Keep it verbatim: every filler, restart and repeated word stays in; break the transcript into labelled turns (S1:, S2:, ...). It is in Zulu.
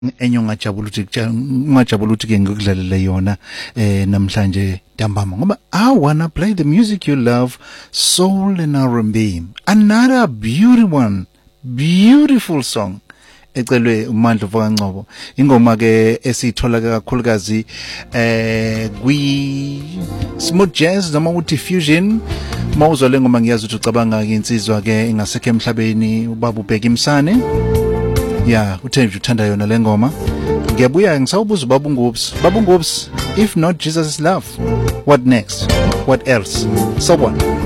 S1: enye ungajabula ukuthi ungajabula ukuthi ke ngikudlalele yona eh namhlanje ntambama ngoba I wanna play the music you love, soul and R and B. Another beautiful one, beautiful song ecelwe uMandla Mfakangcobo. Ingoma ke esithola kakhulukazi eh kwi smooth jazz noma uthi fusion. Mawuzwa le ngoma ngiyazi ukuthi ucabanga ke insizwa ke ingasekho emhlabeni ubaba uBheki Msane. Yeah, uThenjwe uthanda yona le ngoma. Ngiyabuya ngisawubuza ubaba uNgobsi. Baba uNgobsi, if not Jesus is love, what next? What else? So what?